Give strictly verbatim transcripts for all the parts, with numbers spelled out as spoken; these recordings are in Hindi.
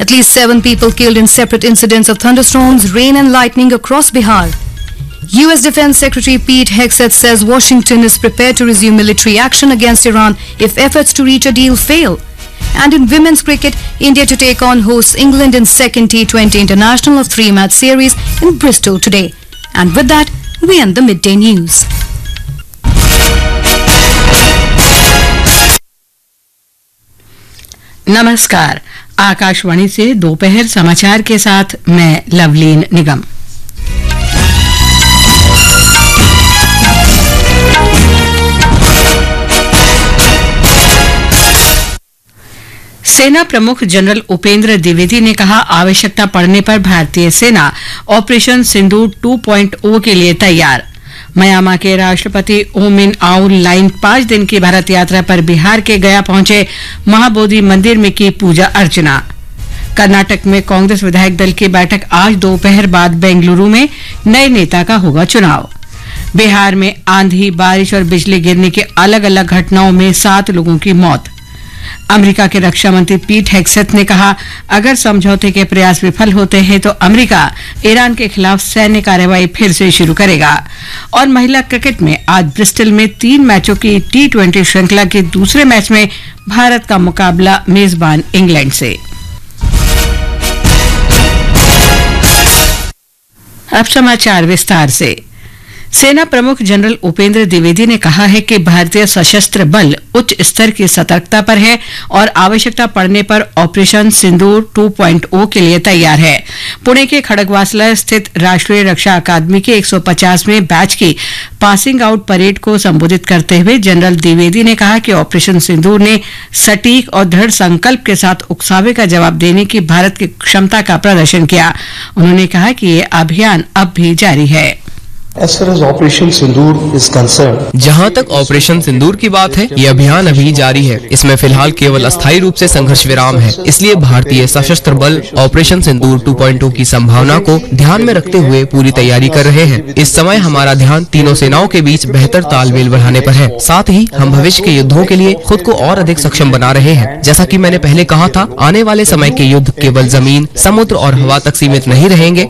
At least seven people killed in separate incidents of thunderstorms, rain and lightning across Bihar. U S Defense Secretary Pete Hegseth says Washington is prepared to resume military action against Iran if efforts to reach a deal fail. And in women's cricket, India to take on hosts England in second T twenty international of three-match series in Bristol today. And with that, we end the midday news. नमस्कार, आकाशवाणी से दोपहर समाचार के साथ मैं लवलीन निगम। सेना प्रमुख जनरल उपेंद्र द्विवेदी ने कहा, आवश्यकता पड़ने पर भारतीय सेना ऑपरेशन सिंदूर टू पॉइंट ओ के लिए तैयार। म्यांमार के राष्ट्रपति ओ मिन आउंग लाइन पांच दिन की भारत यात्रा पर बिहार के गया पहुंचे, महाबोधि मंदिर में की पूजा अर्चना। कर्नाटक में कांग्रेस विधायक दल की बैठक आज दोपहर बाद बेंगलुरु में, नए नेता का होगा चुनाव। बिहार में आंधी, बारिश और बिजली गिरने की अलग अलग घटनाओं में सात लोगों की मौत। अमेरिका के रक्षा मंत्री पीट हेग्सेथ ने कहा, अगर समझौते के प्रयास विफल होते हैं तो अमेरिका ईरान के खिलाफ सैन्य कार्रवाई फिर से शुरू करेगा। और महिला क्रिकेट में आज ब्रिस्टल में तीन मैचों की टी ट्वेंटी श्रृंखला के दूसरे मैच में भारत का मुकाबला मेजबान इंग्लैंड से। अब समाचार विस्तार से। सेना प्रमुख जनरल उपेंद्र द्विवेदी ने कहा है कि भारतीय सशस्त्र बल उच्च स्तर की सतर्कता पर है और आवश्यकता पड़ने पर ऑपरेशन सिंदूर टू पॉइंट ओ के लिए तैयार है। पुणे के खड़गवासला स्थित राष्ट्रीय रक्षा अकादमी के एक सौ पचासवें बैच की पासिंग आउट परेड को संबोधित करते हुए जनरल द्विवेदी ने कहा कि ऑपरेशन सिंदूर ने सटीक और दृढ़ संकल्प के साथ उकसावे का जवाब देने की भारत की क्षमता का प्रदर्शन किया। उन्होंने कहा कि ये अभियान अब भी जारी है। As far as Operation Sindoor is concerned, जहां तक ऑपरेशन सिंदूर की बात है, ये अभियान अभी जारी है। इसमें फिलहाल केवल अस्थायी रूप से संघर्ष विराम है। इसलिए भारतीय सशस्त्र बल ऑपरेशन सिंदूर टू पॉइंट ओ की संभावना को ध्यान में रखते हुए पूरी तैयारी कर रहे हैं। इस समय हमारा ध्यान तीनों सेनाओं के बीच बेहतर तालमेल बढ़ाने पर है। साथ ही हम भविष्य के युद्धों के लिए खुद को और अधिक सक्षम बना रहे हैं। जैसा कि मैंने पहले कहा था, आने वाले समय के युद्ध केवल जमीन, समुद्र और हवा तक सीमित नहीं रहेंगे।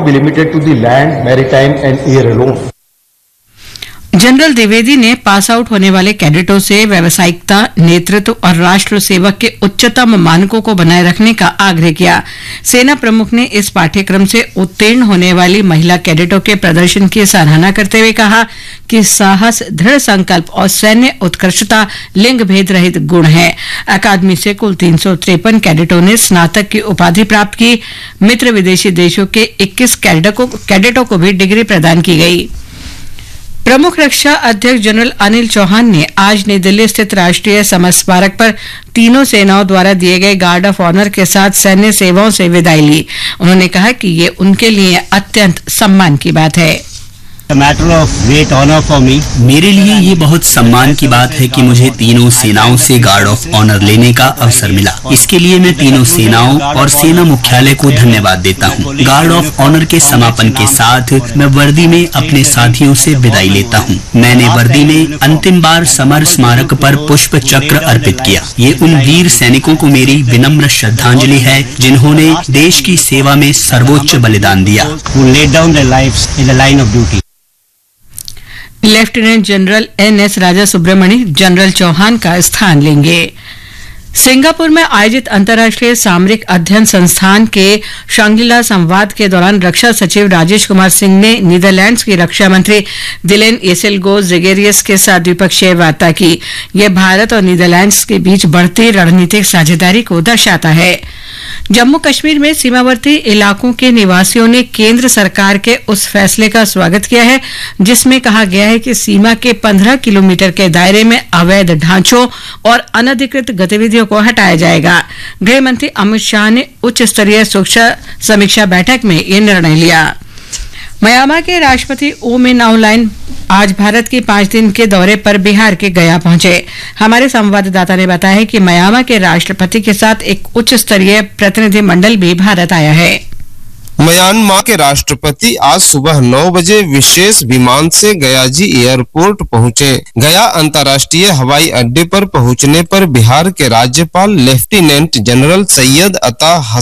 जनरल द्विवेदी ने पास आउट होने वाले कैडेटों से व्यावसायिकता, नेतृत्व और राष्ट्र सेवक के उच्चतम मानकों को बनाए रखने का आग्रह किया। सेना प्रमुख ने इस पाठ्यक्रम से उत्तीर्ण होने वाली महिला कैडेटों के प्रदर्शन की सराहना करते हुए कहा कि साहस, दृढ़ संकल्प और सैन्य उत्कृष्टता लिंग भेद रहित गुण है। अकादमी से कुल तीन सौ तिरपन कैडेटों ने स्नातक की उपाधि प्राप्त की। मित्र विदेशी देशों के इक्कीस कैडेटों को भी डिग्री प्रदान की गई। प्रमुख रक्षा अध्यक्ष जनरल अनिल चौहान ने आज नई दिल्ली स्थित राष्ट्रीय समर स्मारक पर तीनों सेनाओं द्वारा दिए गए गार्ड ऑफ ऑनर के साथ सैन्य सेवाओं से विदाई ली। उन्होंने कहा कि ये उनके लिए अत्यंत सम्मान की बात है। Matter of great honour for me. मेरे लिए ये बहुत सम्मान की बात है कि मुझे तीनों सेनाओं से गार्ड ऑफ ऑनर लेने का अवसर मिला। इसके लिए मैं तीनों सेनाओं और सेना मुख्यालय को धन्यवाद देता हूँ। गार्ड ऑफ ऑनर के समापन के साथ मैं वर्दी में अपने साथियों से विदाई लेता हूँ। मैंने वर्दी में अंतिम बार समर स्मारक पर पुष्प चक्र अर्पित किया। ये उन वीर सैनिकों को मेरी विनम्र श्रद्धांजलि है जिन्होंने देश की सेवा में सर्वोच्च बलिदान दिया। लेफ्टिनेंट जनरल एन एस राजा सुब्रमणी जनरल चौहान का स्थान लेंगे। सिंगापुर में आयोजित अंतर्राष्ट्रीय सामरिक अध्ययन संस्थान के शांग्रीला संवाद के दौरान रक्षा सचिव राजेश कुमार सिंह ने नीदरलैंड्स की रक्षा मंत्री दिलेन येसेल्गो ज़ेगेरियस के साथ द्विपक्षीय वार्ता की। यह भारत और नीदरलैंड्स के बीच बढ़ती रणनीतिक साझेदारी को दर्शाता है। जम्मू कश्मीर में सीमावर्ती इलाकों के निवासियों ने केंद्र सरकार के उस फैसले का स्वागत किया है जिसमें कहा गया है कि सीमा के पंद्रह किलोमीटर के दायरे में अवैध ढांचों और अनधिकृत गतिविधियों को हटाया जाएगा। गृह मंत्री अमित शाह ने उच्च स्तरीय सुरक्षा समीक्षा बैठक में ये निर्णय लिया। म्यांमार के राष्ट्रपति ओ मिन आउंग लाइन आज भारत के पांच दिन के दौरे पर बिहार के गया पहुंचे। हमारे संवाददाता ने बताया कि म्यांमार के राष्ट्रपति के साथ एक उच्च स्तरीय प्रतिनिधिमंडल भी भारत आया है। म्यांमार के राष्ट्रपति आज सुबह नौ बजे विशेष विमान से गयाजी एयरपोर्ट पहुंचे। गया अंतर्राष्ट्रीय हवाई अड्डे पर पहुंचने पर बिहार के राज्यपाल लेफ्टिनेंट जनरल सैयद अता